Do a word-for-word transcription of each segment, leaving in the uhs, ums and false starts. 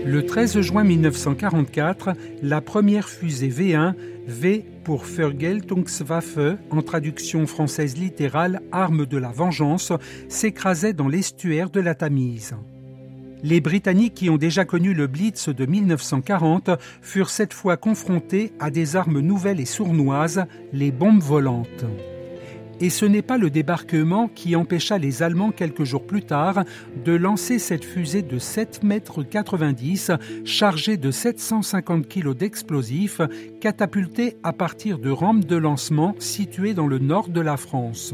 Le treize juin mille neuf cent quarante-quatre, la première fusée V un, V pour Vergeltungswaffe, en traduction française littérale « arme de la vengeance », s'écrasait dans l'estuaire de la Tamise. Les Britanniques qui ont déjà connu le Blitz de mille neuf cent quarante furent cette fois confrontés à des armes nouvelles et sournoises, les bombes volantes. Et ce n'est pas le débarquement qui empêcha les Allemands quelques jours plus tard de lancer cette fusée de sept mètres quatre-vingt-dix chargée de sept cent cinquante kilos d'explosifs catapultés à partir de rampes de lancement situées dans le nord de la France.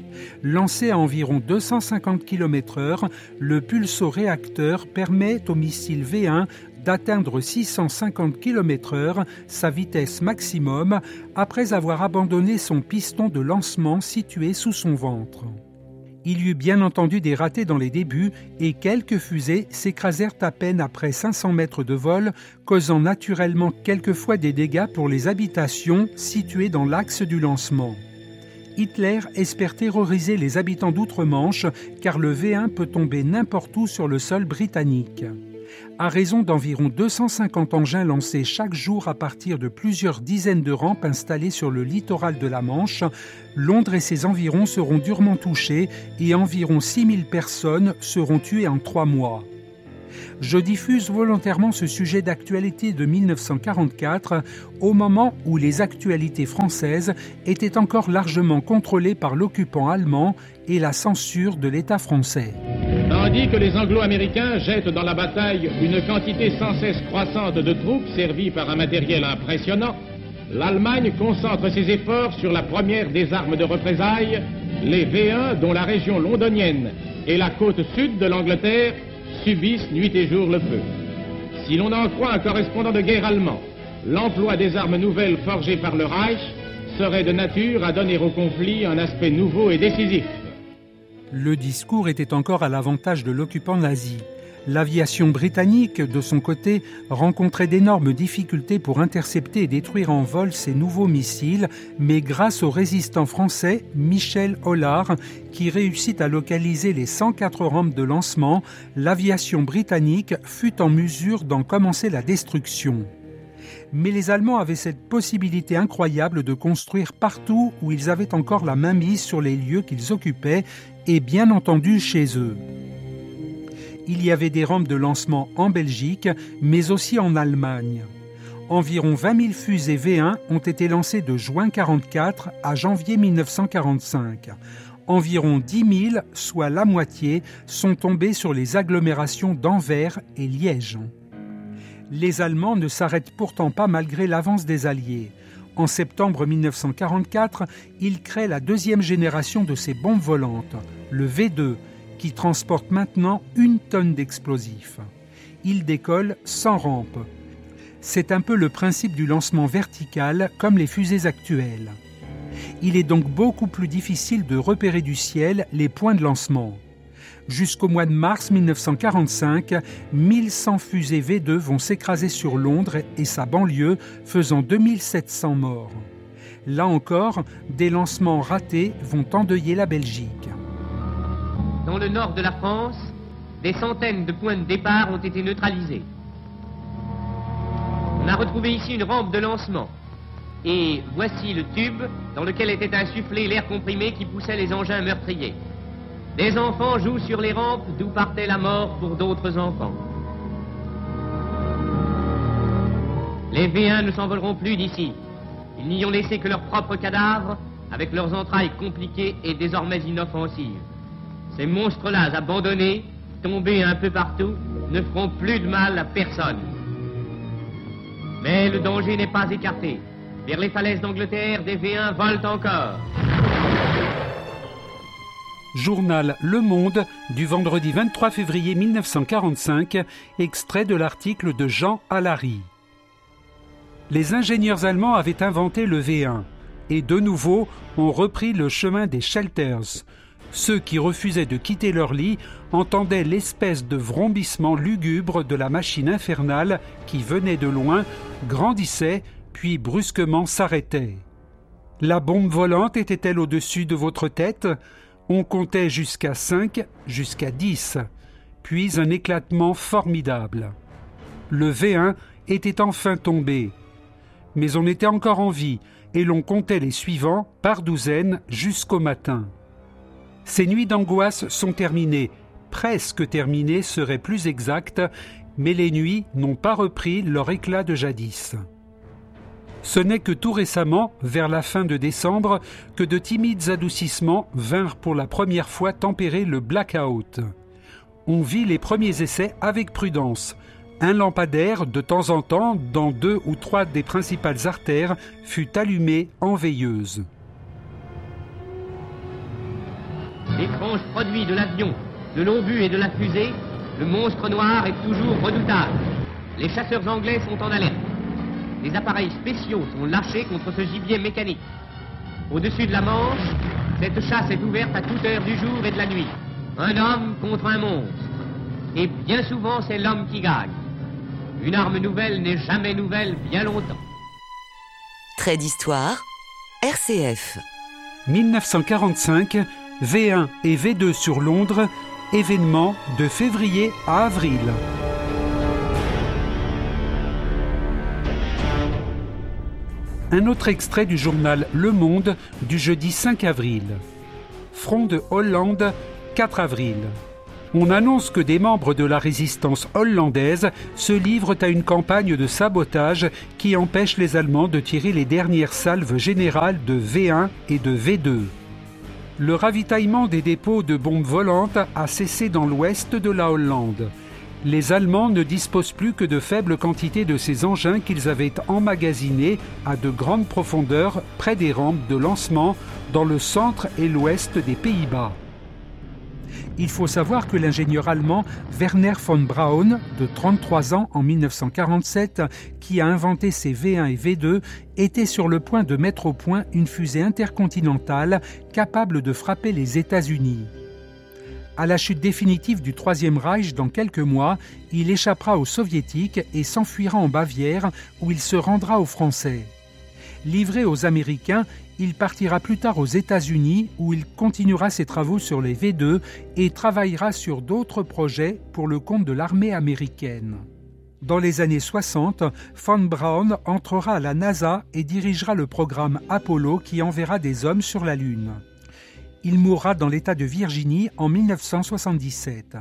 Lancé à environ deux cent cinquante kilomètres heure, le pulso-réacteur permet au missile V un d'atteindre six cent cinquante kilomètres heure, sa vitesse maximum, après avoir abandonné son piston de lancement situé sous son ventre. Il y eut bien entendu des ratés dans les débuts et quelques fusées s'écrasèrent à peine après cinq cents mètres de vol, causant naturellement quelquefois des dégâts pour les habitations situées dans l'axe du lancement. Hitler espère terroriser les habitants d'outre-Manche car le V un peut tomber n'importe où sur le sol britannique. À raison d'environ deux cent cinquante engins lancés chaque jour à partir de plusieurs dizaines de rampes installées sur le littoral de la Manche, Londres et ses environs seront durement touchés et environ six mille personnes seront tuées en trois mois. Je diffuse volontairement ce sujet d'actualité de mille neuf cent quarante-quatre au moment où les actualités françaises étaient encore largement contrôlées par l'occupant allemand et la censure de l'État français. Tandis que les Anglo-Américains jettent dans la bataille une quantité sans cesse croissante de troupes servies par un matériel impressionnant, l'Allemagne concentre ses efforts sur la première des armes de représailles, les V un, dont la région londonienne et la côte sud de l'Angleterre subissent nuit et jour le feu. Si l'on en croit un correspondant de guerre allemand, l'emploi des armes nouvelles forgées par le Reich serait de nature à donner au conflit un aspect nouveau et décisif. Le discours était encore à l'avantage de l'occupant nazi. L'aviation britannique, de son côté, rencontrait d'énormes difficultés pour intercepter et détruire en vol ces nouveaux missiles, mais grâce au résistant français Michel Hollard, qui réussit à localiser les cent quatre rampes de lancement, l'aviation britannique fut en mesure d'en commencer la destruction. Mais les Allemands avaient cette possibilité incroyable de construire partout où ils avaient encore la mainmise sur les lieux qu'ils occupaient, et bien entendu chez eux. Il y avait des rampes de lancement en Belgique, mais aussi en Allemagne. Environ vingt mille fusées V un ont été lancées de juin quarante-quatre à janvier mille neuf cent quarante-cinq. Environ dix mille, soit la moitié, sont tombées sur les agglomérations d'Anvers et Liège. Les Allemands ne s'arrêtent pourtant pas malgré l'avance des Alliés. En septembre mille neuf cent quarante-quatre, ils créent la deuxième génération de ces bombes volantes, le V deux, qui transporte maintenant une tonne d'explosifs. Il décolle sans rampe. C'est un peu le principe du lancement vertical, comme les fusées actuelles. Il est donc beaucoup plus difficile de repérer du ciel les points de lancement. Jusqu'au mois de mars mille neuf cent quarante-cinq, mille cent fusées V deux vont s'écraser sur Londres et sa banlieue, faisant deux mille sept cents morts. Là encore, des lancements ratés vont endeuiller la Belgique. Dans le nord de la France, des centaines de points de départ ont été neutralisés. On a retrouvé ici une rampe de lancement. Et voici le tube dans lequel était insufflé l'air comprimé qui poussait les engins meurtriers. Des enfants jouent sur les rampes d'où partait la mort pour d'autres enfants. Les V un ne s'envoleront plus d'ici. Ils n'y ont laissé que leurs propres cadavres, avec leurs entrailles compliquées et désormais inoffensives. Ces monstres-là abandonnés, tombés un peu partout, ne feront plus de mal à personne. Mais le danger n'est pas écarté. Vers les falaises d'Angleterre, des V un volent encore. Journal Le Monde du vendredi vingt-trois février mille neuf cent quarante-cinq, extrait de l'article de Jean Allary. Les ingénieurs allemands avaient inventé le V un et de nouveau ont repris le chemin des shelters. Ceux qui refusaient de quitter leur lit entendaient l'espèce de vrombissement lugubre de la machine infernale qui venait de loin, grandissait, puis brusquement s'arrêtait. La bombe volante était-elle au-dessus de votre tête ? On comptait jusqu'à cinq, jusqu'à dix, puis un éclatement formidable. Le V un était enfin tombé. Mais on était encore en vie et l'on comptait les suivants par douzaines jusqu'au matin. Ces nuits d'angoisse sont terminées, presque terminées serait plus exact, mais les nuits n'ont pas repris leur éclat de jadis. Ce n'est que tout récemment, vers la fin de décembre, que de timides adoucissements vinrent pour la première fois tempérer le blackout. On vit les premiers essais avec prudence. Un lampadaire, de temps en temps, dans deux ou trois des principales artères, fut allumé en veilleuse. L'étrange produit de l'avion, de l'obus et de la fusée, le monstre noir est toujours redoutable. Les chasseurs anglais sont en alerte. Des appareils spéciaux sont lâchés contre ce gibier mécanique. Au-dessus de la Manche, cette chasse est ouverte à toute heure du jour et de la nuit. Un homme contre un monstre. Et bien souvent, c'est l'homme qui gagne. Une arme nouvelle n'est jamais nouvelle bien longtemps. Trait d'histoire, R C F. mille neuf cent quarante-cinq, V un et V deux sur Londres, événement de février à avril. Un autre extrait du journal Le Monde du jeudi cinq avril. Front de Hollande, quatre avril. On annonce que des membres de la résistance hollandaise se livrent à une campagne de sabotage qui empêche les Allemands de tirer les dernières salves générales de V un et de V deux. Le ravitaillement des dépôts de bombes volantes a cessé dans l'ouest de la Hollande. Les Allemands ne disposent plus que de faibles quantités de ces engins qu'ils avaient emmagasinés à de grandes profondeurs près des rampes de lancement dans le centre et l'ouest des Pays-Bas. Il faut savoir que l'ingénieur allemand Werner von Braun, de trente-trois ans en mille neuf cent quarante-sept, qui a inventé ces V un et V deux, était sur le point de mettre au point une fusée intercontinentale capable de frapper les États-Unis. À la chute définitive du Troisième Reich dans quelques mois, il échappera aux Soviétiques et s'enfuira en Bavière où il se rendra aux Français. Livré aux Américains, il partira plus tard aux États-Unis où il continuera ses travaux sur les V deux et travaillera sur d'autres projets pour le compte de l'armée américaine. Dans les années soixante, von Braun entrera à la NASA et dirigera le programme Apollo qui enverra des hommes sur la Lune. Il mourra dans l'État de Virginie en mille neuf cent soixante-dix-sept.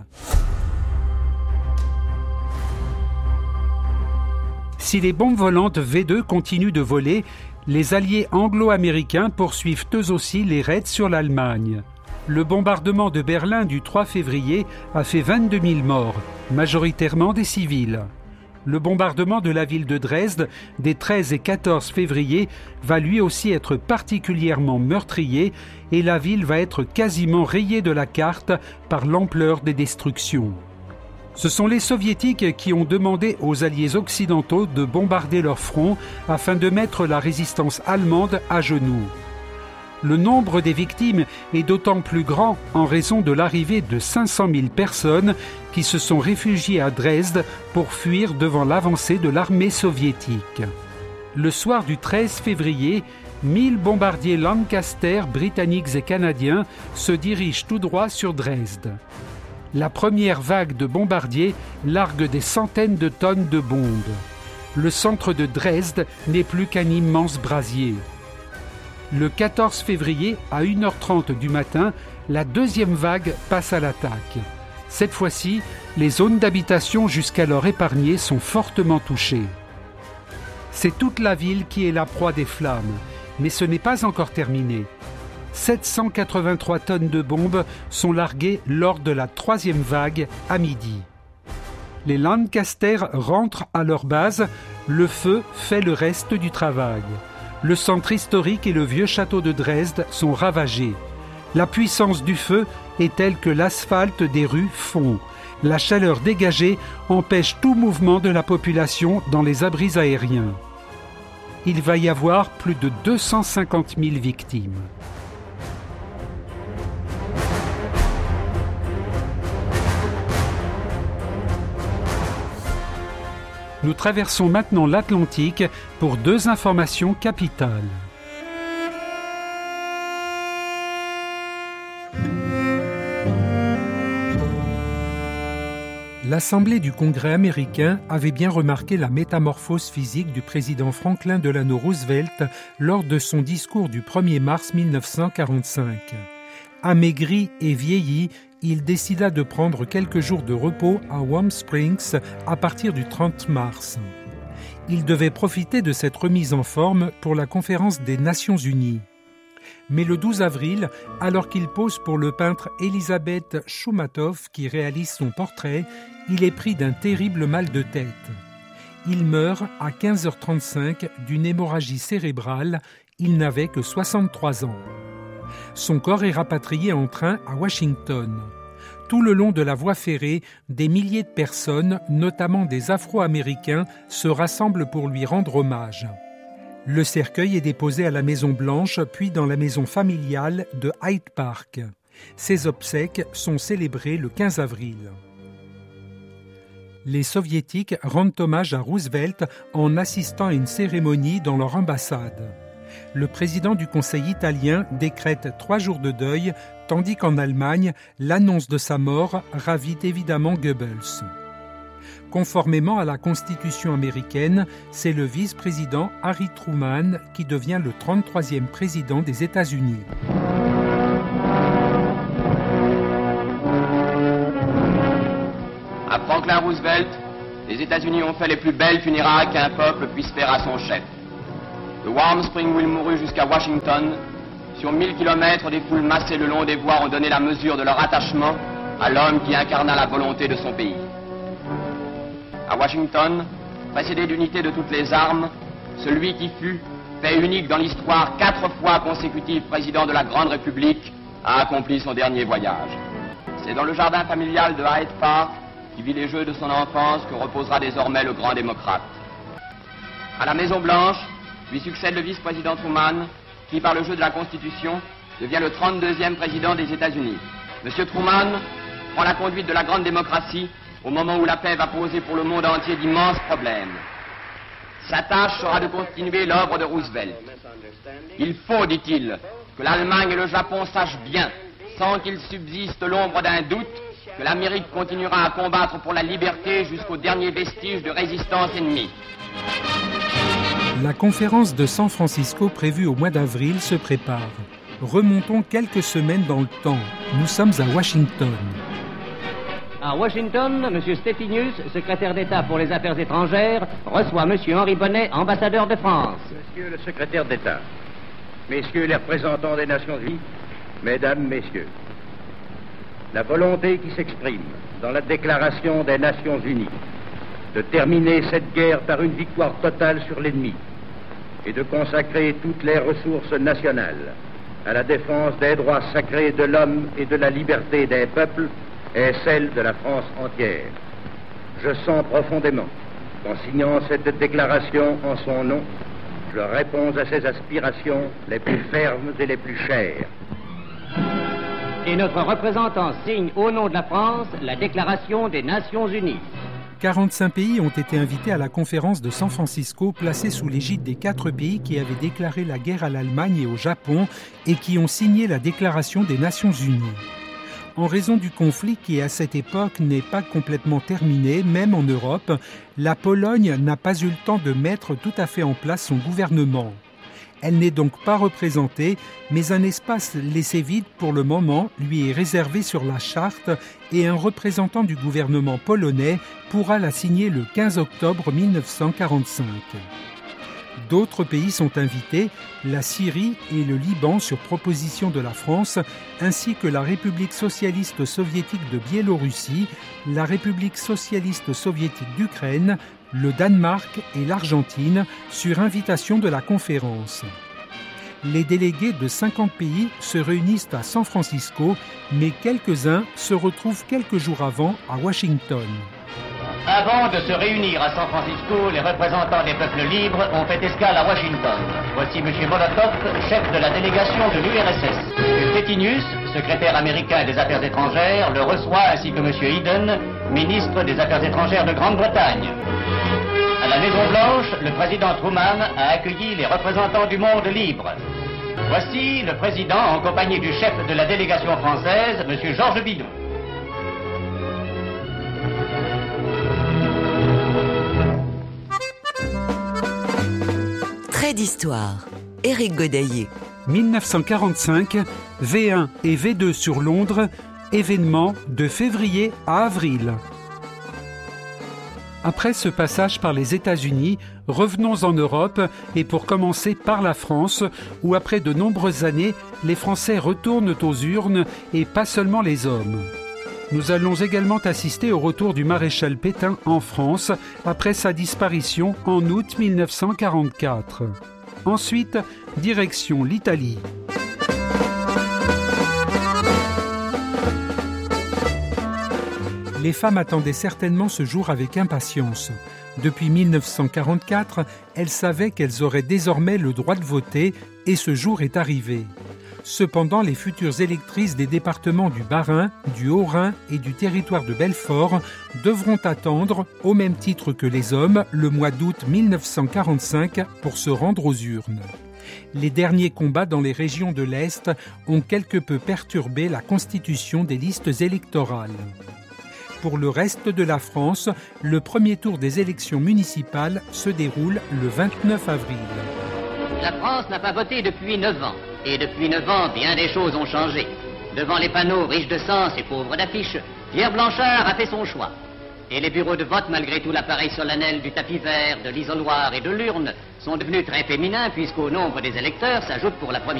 Si les bombes volantes V deux continuent de voler, les alliés anglo-américains poursuivent eux aussi les raids sur l'Allemagne. Le bombardement de Berlin du trois février a fait vingt-deux mille morts, majoritairement des civils. Le bombardement de la ville de Dresde des treize et quatorze février va lui aussi être particulièrement meurtrier et la ville va être quasiment rayée de la carte par l'ampleur des destructions. Ce sont les Soviétiques qui ont demandé aux alliés occidentaux de bombarder leur front afin de mettre la résistance allemande à genoux. Le nombre des victimes est d'autant plus grand en raison de l'arrivée de cinq cent mille personnes qui se sont réfugiées à Dresde pour fuir devant l'avancée de l'armée soviétique. Le soir du treize février, mille bombardiers Lancaster britanniques et canadiens se dirigent tout droit sur Dresde. La première vague de bombardiers largue des centaines de tonnes de bombes. Le centre de Dresde n'est plus qu'un immense brasier. Le quatorze février, à une heure trente du matin, la deuxième vague passe à l'attaque. Cette fois-ci, les zones d'habitation jusqu'alors épargnées sont fortement touchées. C'est toute la ville qui est la proie des flammes, mais ce n'est pas encore terminé. sept cent quatre-vingt-trois tonnes de bombes sont larguées lors de la troisième vague à midi. Les Lancaster rentrent à leur base, le feu fait le reste du travail. Le centre historique et le vieux château de Dresde sont ravagés. La puissance du feu est telle que l'asphalte des rues fond. La chaleur dégagée empêche tout mouvement de la population dans les abris aériens. Il va y avoir plus de deux cent cinquante mille victimes. Nous traversons maintenant l'Atlantique pour deux informations capitales. L'Assemblée du Congrès américain avait bien remarqué la métamorphose physique du président Franklin Delano Roosevelt lors de son discours du premier mars mille neuf cent quarante-cinq. Amaigri et vieilli, il décida de prendre quelques jours de repos à Warm Springs à partir du trente mars. Il devait profiter de cette remise en forme pour la conférence des Nations Unies. Mais le douze avril, alors qu'il pose pour le peintre Elisabeth Choumatov qui réalise son portrait, il est pris d'un terrible mal de tête. Il meurt à quinze heures trente-cinq d'une hémorragie cérébrale. Il n'avait que soixante-trois ans. Son corps est rapatrié en train à Washington. Tout le long de la voie ferrée, des milliers de personnes, notamment des Afro-Américains, se rassemblent pour lui rendre hommage. Le cercueil est déposé à la Maison-Blanche, puis dans la maison familiale de Hyde Park. Ses obsèques sont célébrées le quinze avril. Les Soviétiques rendent hommage à Roosevelt en assistant à une cérémonie dans leur ambassade. Le président du Conseil italien décrète trois jours de deuil, tandis qu'en Allemagne, l'annonce de sa mort ravit évidemment Goebbels. Conformément à la Constitution américaine, c'est le vice-président Harry Truman qui devient le trente-troisième président des États-Unis. À Franklin Roosevelt, les États-Unis ont fait les plus belles funérailles qu'un peuple puisse faire à son chef. De Warm Springs où il mourut jusqu'à Washington, sur mille kilomètres, des foules massées le long des voies ont donné la mesure de leur attachement à l'homme qui incarna la volonté de son pays. À Washington, précédé d'unités de toutes les armes, celui qui fut, fait unique dans l'histoire, quatre fois consécutif président de la Grande République, a accompli son dernier voyage. C'est dans le jardin familial de Hyde Park, qui vit les jeux de son enfance, que reposera désormais le grand démocrate. À la Maison-Blanche, lui succède le vice-président Truman, qui, par le jeu de la Constitution, devient le trente-deuxième président des États-Unis. Monsieur Truman prend la conduite de la grande démocratie au moment où la paix va poser pour le monde entier d'immenses problèmes. Sa tâche sera de continuer l'œuvre de Roosevelt. Il faut, dit-il, que l'Allemagne et le Japon sachent bien, sans qu'il subsiste l'ombre d'un doute, que l'Amérique continuera à combattre pour la liberté jusqu'au dernier vestige de résistance ennemie. La conférence de San Francisco prévue au mois d'avril se prépare. Remontons quelques semaines dans le temps. Nous sommes à Washington. À Washington, M. Stettinius, secrétaire d'État pour les Affaires étrangères, reçoit M. Henri Bonnet, ambassadeur de France. Monsieur le secrétaire d'État, messieurs les représentants des Nations Unies, mesdames, messieurs, la volonté qui s'exprime dans la Déclaration des Nations Unies de terminer cette guerre par une victoire totale sur l'ennemi et de consacrer toutes les ressources nationales à la défense des droits sacrés de l'homme et de la liberté des peuples est celle de la France entière. Je sens profondément qu'en signant cette déclaration en son nom, je réponds à ses aspirations les plus fermes et les plus chères. Et notre représentant signe au nom de la France la Déclaration des Nations Unies. quarante-cinq pays ont été invités à la conférence de San Francisco, placée sous l'égide des quatre pays qui avaient déclaré la guerre à l'Allemagne et au Japon et qui ont signé la Déclaration des Nations Unies. En raison du conflit qui, à cette époque, n'est pas complètement terminé, même en Europe, la Pologne n'a pas eu le temps de mettre tout à fait en place son gouvernement. Elle n'est donc pas représentée, mais un espace laissé vide pour le moment lui est réservé sur la charte et un représentant du gouvernement polonais pourra la signer le quinze octobre mille neuf cent quarante-cinq. D'autres pays sont invités, la Syrie et le Liban sur proposition de la France, ainsi que la République socialiste soviétique de Biélorussie, la République socialiste soviétique d'Ukraine, le Danemark et l'Argentine sur invitation de la conférence. Les délégués de cinquante pays se réunissent à San Francisco, mais quelques-uns se retrouvent quelques jours avant à Washington. Avant de se réunir à San Francisco, les représentants des peuples libres ont fait escale à Washington. Voici M. Molotov, chef de la délégation de l'U R S S. M. Stettinius, secrétaire américain des Affaires étrangères, le reçoit ainsi que M. Eden, ministre des Affaires étrangères de Grande-Bretagne. À la Maison-Blanche, le président Truman a accueilli les représentants du monde libre. Voici le président en compagnie du chef de la délégation française, M. Georges Bidault. Trait d'histoire. Éric Godaillé. mille neuf cent quarante-cinq, V un et V deux sur Londres, événement de février à avril. Après ce passage par les États-Unis, revenons en Europe et pour commencer par la France, où après de nombreuses années, les Français retournent aux urnes et pas seulement les hommes. Nous allons également assister au retour du maréchal Pétain en France après sa disparition en août mille neuf cent quarante-quatre. Ensuite, direction l'Italie. Les femmes attendaient certainement ce jour avec impatience. Depuis mille neuf cent quarante-quatre, elles savaient qu'elles auraient désormais le droit de voter et ce jour est arrivé. Cependant, les futures électrices des départements du Bas-Rhin, du Haut-Rhin et du territoire de Belfort devront attendre, au même titre que les hommes, le mois d'août mille neuf cent quarante-cinq pour se rendre aux urnes. Les derniers combats dans les régions de l'Est ont quelque peu perturbé la constitution des listes électorales. Pour le reste de la France, le premier tour des élections municipales se déroule le vingt-neuf avril. La France n'a pas voté depuis neuf ans. Et depuis neuf ans, bien des choses ont changé. Devant les panneaux riches de sens et pauvres d'affiches, Pierre Blanchard a fait son choix. Et les bureaux de vote, malgré tout l'appareil solennel du tapis vert, de l'isoloir et de l'urne, sont devenus très féminins puisqu'au nombre des électeurs s'ajoute pour la première